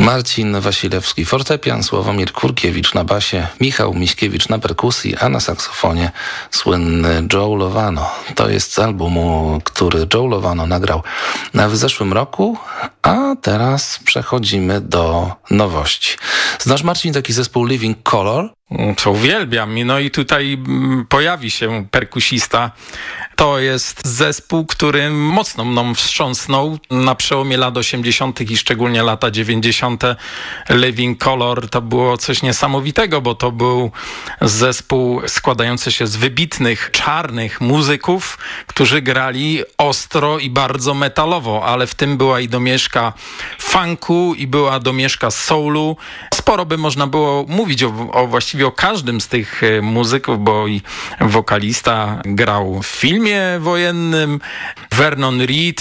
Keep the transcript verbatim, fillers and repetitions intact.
Marcin Wasilewski fortepian, Sławomir Kurkiewicz na basie, Michał Miśkiewicz na perkusji, a na saksofonie słynny Joe Lovano. To jest z albumu, który Joe Lovano nagrał w zeszłym roku, a teraz przechodzimy do nowości. Znasz, Marcin, taki zespół Living Colour? Co uwielbiam. No i tutaj pojawi się perkusista. To jest zespół, który mocno mną wstrząsnął na przełomie lat osiemdziesiątych i szczególnie lata dziewięćdziesiąte. Living Colour to było coś niesamowitego, bo to był zespół składający się z wybitnych, czarnych muzyków, którzy grali ostro i bardzo metalowo, ale w tym była i domieszka funku i była domieszka soulu. Sporo by można było mówić o, o właściwie o każdym z tych muzyków, bo i wokalista grał w filmie wojennym. Vernon Reid